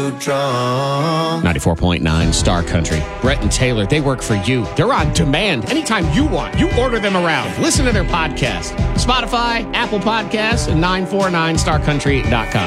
too drunk. 94.9 Star Country. Brett and Taylor, they work for you. They're on demand anytime you want. You order them around. Listen to their podcast. Spotify, Apple Podcasts, and 949starcountry.com.